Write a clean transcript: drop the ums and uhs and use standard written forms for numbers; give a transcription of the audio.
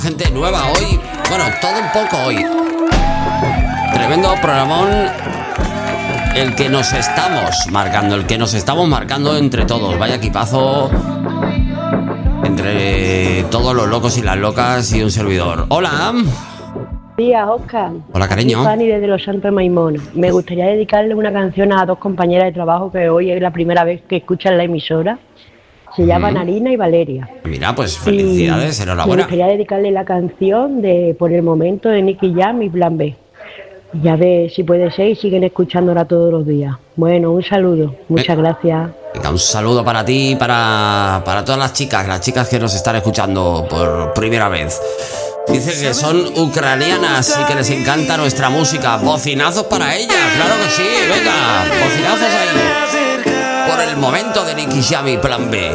Gente nueva hoy. Bueno, todo un poco hoy. Tremendo programón. El que nos estamos marcando entre todos. Vaya equipazo. Entre todos los locos y las locas y un servidor. Hola. Buenos días, Oscar. Hola, cariño. Soy Fanny desde Los Santos de Maimón. Me gustaría dedicarle una canción a dos compañeras de trabajo que hoy es la primera vez que escuchan la emisora. Se llaman Arina y Valeria. Mira, pues felicidades, enhorabuena. Me gustaría dedicarle la canción de Por el momento de Nicky Jam y Plan B. Ya ve si puede ser y siguen escuchándola todos los días. Bueno, un saludo. Muchas gracias. Venga, un saludo para ti y para todas las chicas que nos están escuchando por primera vez. Dice que son ucranianas y que les encanta nuestra música. Bocinazos para ellas, claro que sí. Venga, bocinazos ahí. Por el momento de Nicky Jam y Plan B.